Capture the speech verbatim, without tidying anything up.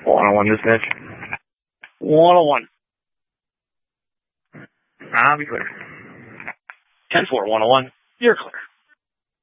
one oh one dispatch. one oh one. I'll be clear. ten four, one oh one. You're clear.